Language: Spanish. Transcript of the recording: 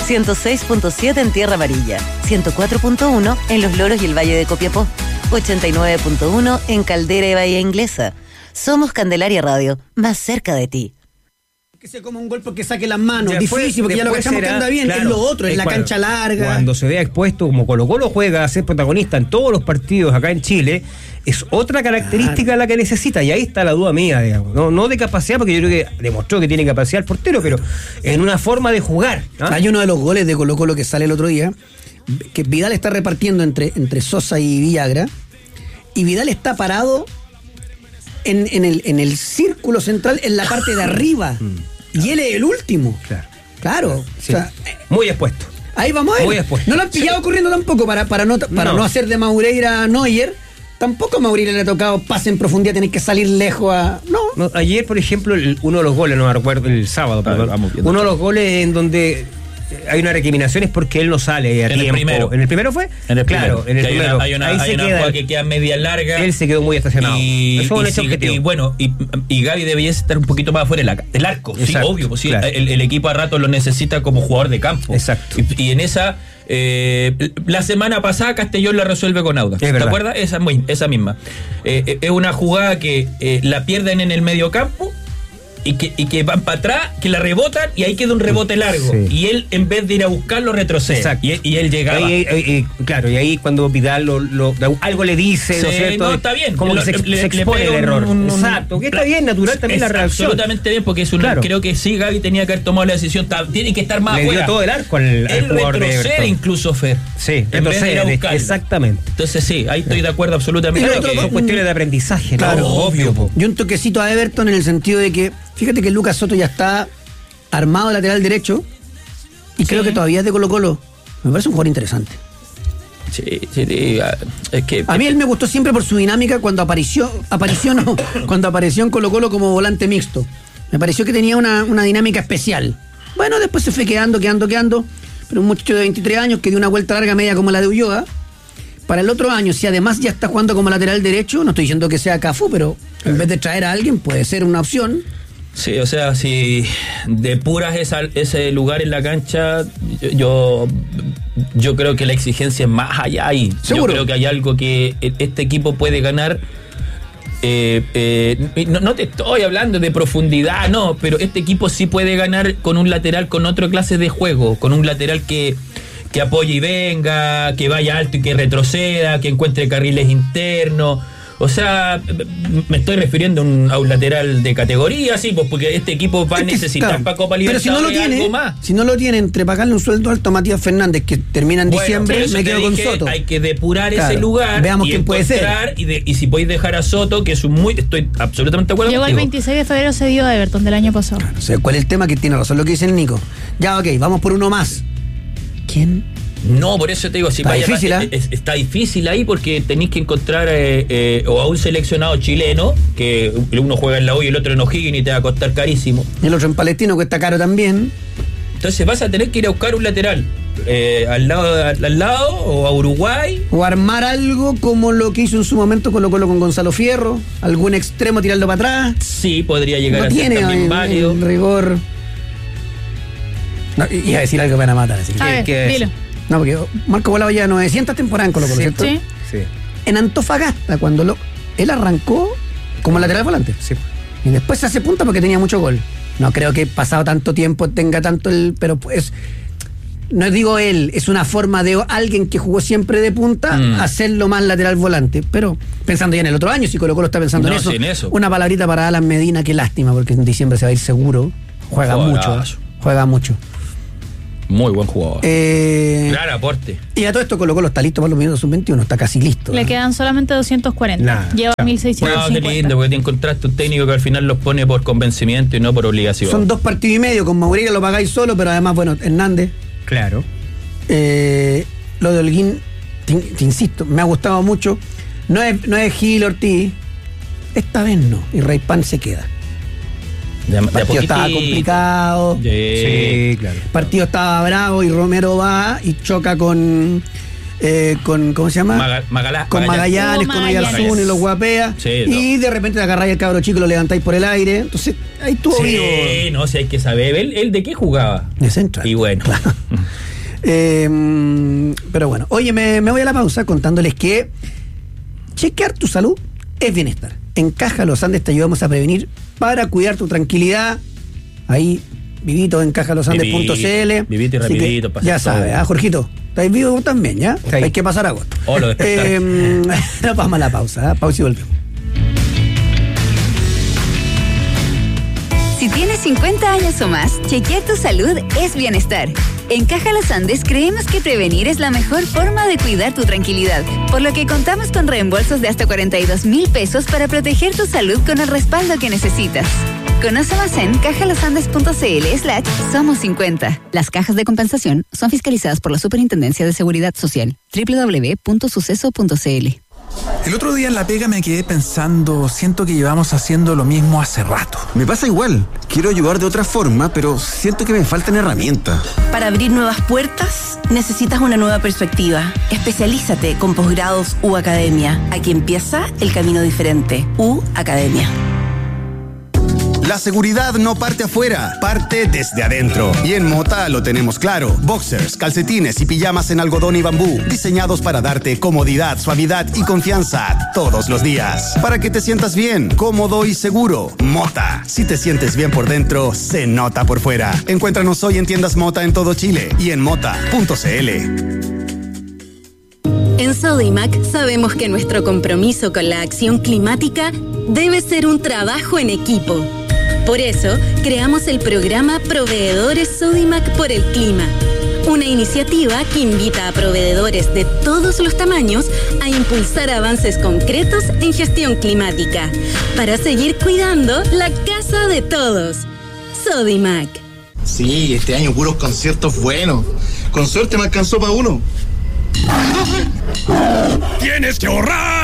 106.7 en Tierra Amarilla, 104.1 en Los Loros y el Valle de Copiapó, 89.1 en Caldera y Bahía Inglesa. Somos Candelaria Radio, más cerca de ti. Que se coma un gol porque saque las manos, difícil, porque ya lo cachamos que anda bien, claro, es lo otro, es la cancha larga. Cuando se vea expuesto, como Colo-Colo juega a ser protagonista en todos los partidos acá en Chile, es otra característica la que necesita, y ahí está la duda mía, digamos. No de capacidad, porque yo creo que demostró que tiene capacidad el portero, pero en una forma de jugar. Hay uno de los goles de Colo-Colo que sale el otro día, que Vidal está repartiendo entre Sosa y Villagra, y Vidal está parado en el círculo central, en la parte de arriba. Y él es el último. Claro. Sí. O sea, muy expuesto. Ahí vamos a ver. Muy expuesto. No lo han pillado corriendo tampoco para no hacer de Maureira a Neuer. Tampoco a Maureira le ha tocado pase en profundidad, tener que salir lejos a... No, ayer, por ejemplo, uno de los goles, no me recuerdo, el sábado, perdón, uno de los goles en donde hay una recriminación es porque él no sale a tiempo. ¿En el primero fue? En el claro, primero. En el primero. Hay una jugada que queda media larga. Él se quedó muy estacionado. Eso es un hecho objetivo. Y bueno, y Gaby debería estar un poquito más afuera del arco. Exacto, sí, obvio. Pues, claro. el equipo a rato lo necesita como jugador de campo. Exacto. Y en esa... la semana pasada Castellón la resuelve con Audax. ¿Te acuerdas? Esa misma. Es una jugada que la pierden en el medio campo y que van para atrás, que la rebotan y ahí queda un rebote largo. Sí. Y él, en vez de ir a buscarlo, retrocede. Exacto. Y él llegaba. Claro, y ahí cuando Vidal algo le dice, sí, ¿no es cierto? No, está bien. Como que se expone el error. Exacto, que está bien, natural también la reacción. Absolutamente bien, porque creo que sí, Gaby tenía que haber tomado la decisión. Tiene que estar más le afuera. Le dio todo el arco al jugador de Everton. Retrocede incluso, Fer. Sí, retrocede, exactamente. Entonces sí, ahí estoy de acuerdo absolutamente. Son cuestiones de aprendizaje. Claro, obvio. Y un toquecito a Everton en el sentido de que fíjate que Lucas Soto ya está armado de lateral derecho y creo que todavía es de Colo-Colo. Me parece un jugador interesante. Sí, es que a mí él me gustó siempre por su dinámica cuando apareció en Colo-Colo como volante mixto. Me pareció que tenía una dinámica especial. Bueno, después se fue quedando, pero un muchacho de 23 años que dio una vuelta larga media como la de Ulloa. Para el otro año, si además ya está jugando como lateral derecho, no estoy diciendo que sea Cafú, pero en vez de traer a alguien puede ser una opción. Sí, o sea, si depuras ese lugar en la cancha, yo creo que la exigencia es más allá ahí. ¿Seguro? Yo creo que hay algo que este equipo puede ganar. No te estoy hablando de profundidad, no, pero este equipo sí puede ganar con un lateral con otra clase de juego, con un lateral que apoye y venga, que vaya alto y que retroceda, que encuentre carriles internos. O sea, me estoy refiriendo a un lateral de categoría, sí, pues porque este equipo va a necesitar para Copa Libertadores algo más. Si no lo tiene, entre pagarle un sueldo alto a Matías Fernández, que termina en diciembre, me quedo con Soto. Hay que depurar ese lugar. Veamos quién puede ser. Y si podéis dejar a Soto, que estoy absolutamente de acuerdo. Llegó el 26 de febrero, se dio a Everton del año pasado. Claro, o sea, ¿cuál es el tema? Que tiene razón lo que dice el Nico. Ya, ok, vamos por uno más. ¿Quién? No, por eso te digo, si está difícil, está difícil ahí porque tenéis que encontrar o a un seleccionado chileno, que uno juega en la U y el otro en O'Higgins y te va a costar carísimo. Y el otro en Palestino cuesta caro también. Entonces vas a tener que ir a buscar un lateral al lado o a Uruguay. O armar algo como lo que hizo en su momento Colo-Colo con Gonzalo Fierro, algún extremo tirarlo para atrás. Sí, podría llegar a ser también válido. En rigor. No, iba a decir algo que van a matar. Así. Dilo. No, porque Marco Volado ya 900 temporadas en Colo-Colo, ¿cierto? Sí. En Antofagasta, cuando él arrancó como lateral volante. Sí. Y después se hace punta porque tenía mucho gol. No creo que pasado tanto tiempo tenga tanto pero pues no digo él, es una forma de alguien que jugó siempre de punta hacerlo más lateral volante. Pero pensando ya en el otro año, si Colo-Colo está pensando en eso. Una palabrita para Alan Medina, qué lástima, porque en diciembre se va a ir seguro. Juega mucho. Muy buen jugador. Gran aporte. Y a todo esto Colo-Colo está listo para los minutos sub-21, está casi listo. Le quedan solamente 240. Lleva 1650. Qué lindo, porque te encontraste un técnico que al final los pone por convencimiento y no por obligación. Son 2 partidos y medio, con Maureira lo pagáis solo, pero además, bueno, Hernández. Claro. Lo de Holguín, te insisto, me ha gustado mucho. No es Gil Ortiz, esta vez no, y Reypan se queda. El partido estaba complicado. Sí, claro. El partido estaba bravo y Romero va y choca con ¿cómo se llama? Con Magallanes, con Oyarzún y los guapea. Sí, y de repente agarráis al cabro chico y lo levantáis por el aire. Entonces, ahí estuvo vivo. Sí, no, si hay que saber. ¿Él de qué jugaba? De central. Y bueno. Claro. Pero bueno, oye, me voy a la pausa contándoles que chequear tu salud es bienestar. En Caja Los Andes te ayudamos a prevenir para cuidar tu tranquilidad. Ahí, vivito en cajalosandes.cl. Vivito y rapidito. Ya sabes, Jorgito, ¿estáis vivo vos también, ya? Sí. Hay que pasar agosto. Vamos a la pausa, pausa y volvemos. Si tienes 50 años o más, chequear tu salud es bienestar. En Caja Los Andes creemos que prevenir es la mejor forma de cuidar tu tranquilidad, por lo que contamos con reembolsos de hasta 42,000 pesos para proteger tu salud con el respaldo que necesitas. Conoce más en cajalosandes.cl/somos50. Las cajas de compensación son fiscalizadas por la Superintendencia de Seguridad Social. www.suceso.cl. El otro día en la pega me quedé pensando, siento que llevamos haciendo lo mismo hace rato. Me pasa igual, quiero ayudar de otra forma, pero siento que me faltan herramientas. Para abrir nuevas puertas, necesitas una nueva perspectiva. Especialízate con posgrados U Academia. Aquí empieza el camino diferente. U Academia. La seguridad no parte afuera, parte desde adentro. Y en Mota lo tenemos claro. Boxers, calcetines y pijamas en algodón y bambú, diseñados para darte comodidad, suavidad y confianza todos los días. Para que te sientas bien, cómodo y seguro. Mota. Si te sientes bien por dentro, se nota por fuera. Encuéntranos hoy en tiendas Mota en todo Chile y en mota.cl. En Sodimac sabemos que nuestro compromiso con la acción climática debe ser un trabajo en equipo. Por eso, creamos el programa Proveedores Sodimac por el Clima, una iniciativa que invita a proveedores de todos los tamaños a impulsar avances concretos en gestión climática, para seguir cuidando la casa de todos. Sodimac. Sí, este año puros conciertos buenos. Con suerte me alcanzó para uno. ¡Tienes que ahorrar!